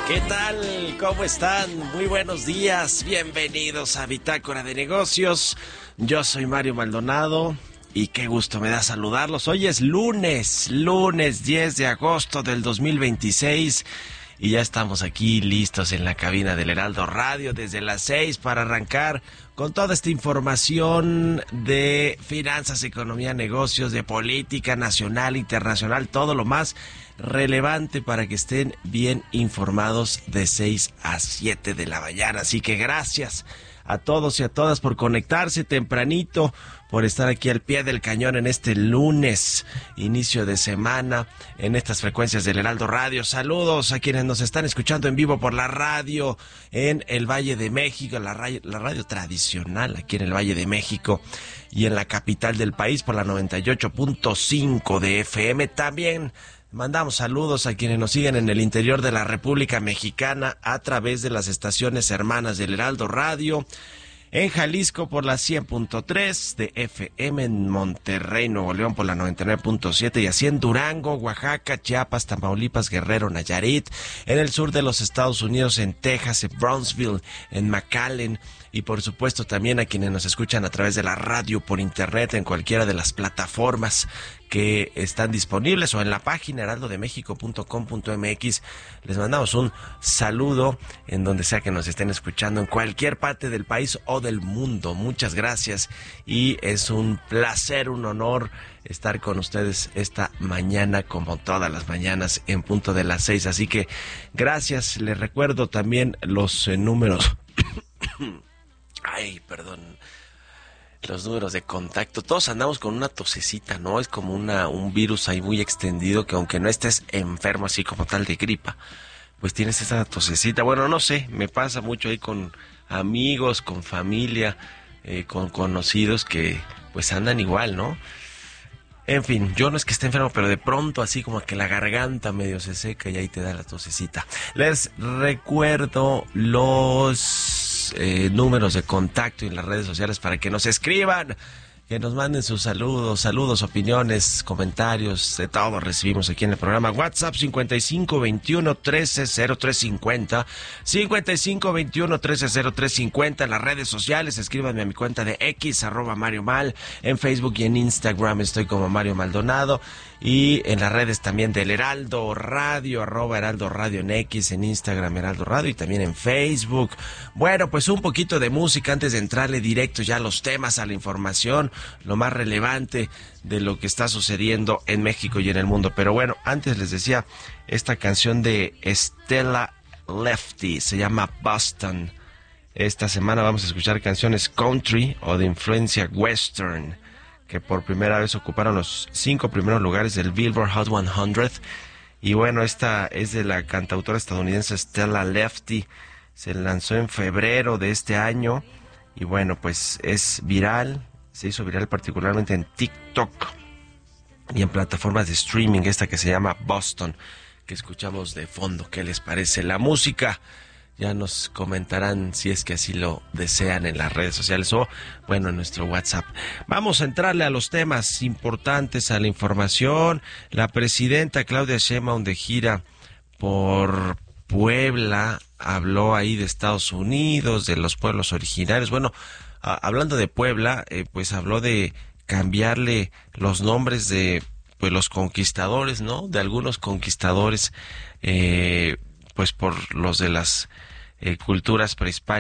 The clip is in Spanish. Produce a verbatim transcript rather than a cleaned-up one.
¿Qué tal? ¿Cómo están? Muy buenos días. Bienvenidos a Bitácora de Negocios. Yo soy Mario Maldonado y qué gusto me da saludarlos. Hoy es lunes, lunes diez de agosto del dos mil veintiséis y ya estamos aquí listos en la cabina del Heraldo Radio desde las seis para arrancar con toda esta información de finanzas, economía, negocios, de política nacional, internacional, todo lo más relevante para que estén bien informados de seis a siete de la mañana. Así que gracias a todos y a todas por conectarse tempranito, por estar aquí al pie del cañón en este lunes, inicio de semana, en estas frecuencias del Heraldo Radio. Saludos a quienes nos están escuchando en vivo por la radio en el Valle de México, la radio, la radio tradicional aquí en el Valle de México y en la capital del país por la noventa y ocho punto cinco de F M. También mandamos saludos a quienes nos siguen en el interior de la República Mexicana a través de las estaciones hermanas del Heraldo Radio. En Jalisco por la cien punto tres de F M, en Monterrey, Nuevo León por la noventa y nueve punto siete y así en Durango, Oaxaca, Chiapas, Tamaulipas, Guerrero, Nayarit, en el sur de los Estados Unidos, en Texas, en Brownsville, en McAllen y por supuesto también a quienes nos escuchan a través de la radio por internet en cualquiera de las plataformas que están disponibles o en la página heraldo de méxico punto com punto m x. Les mandamos un saludo en donde sea que nos estén escuchando en cualquier parte del país o del mundo. Muchas gracias y es un placer, un honor estar con ustedes esta mañana como todas las mañanas en punto de las seis. Así que gracias. Les recuerdo también los eh, números. Ay, perdón. Los números de contacto, todos andamos con una tosecita, ¿no? Es como una un virus ahí muy extendido que aunque no estés enfermo así como tal de gripa, pues tienes esa tosecita. Bueno, no sé, me pasa mucho ahí con amigos, con familia, eh, con conocidos que pues andan igual, ¿no? En fin, yo no es que esté enfermo, pero de pronto así como que la garganta medio se seca y ahí te da la tosecita. Les recuerdo los Eh, números de contacto y en las redes sociales para que nos escriban, que nos manden sus saludos, saludos, opiniones, comentarios, de todo recibimos aquí en el programa. WhatsApp cincuenta y cinco veintiuno trece cero tres cincuenta, cincuenta y cinco veintiuno trece cero tres cincuenta. En las redes sociales escríbanme a mi cuenta de X, arroba Mario Mal, en Facebook y en Instagram estoy como Mario Maldonado. Y en las redes también del Heraldo Radio, arroba Heraldo Radio en X, en Instagram Heraldo Radio y también en Facebook. Bueno, pues un poquito de música antes de entrarle directo ya a los temas, a la información, lo más relevante de lo que está sucediendo en México y en el mundo. Pero bueno, antes les decía, esta canción de Stella Lefty se llama Boston. Esta semana vamos a escuchar canciones country o de influencia western, que por primera vez ocuparon los cinco primeros lugares del Billboard Hot cien. Y bueno, esta es de la cantautora estadounidense Stella Lefty. Se lanzó en febrero de este año y bueno, pues es viral. Se hizo viral particularmente en TikTok y en plataformas de streaming, esta que se llama Boston, que escuchamos de fondo. ¿Qué les parece la música? Ya nos comentarán si es que así lo desean en las redes sociales o, bueno, en nuestro WhatsApp. Vamos a entrarle a los temas importantes, a la información. La presidenta Claudia Sheinbaum, de gira por Puebla, habló ahí de Estados Unidos, de los pueblos originarios. Bueno, a, hablando de Puebla, eh, pues habló de cambiarle los nombres de pues los conquistadores, ¿no? De algunos conquistadores, eh, pues por los de las eh, culturas prehispánicas.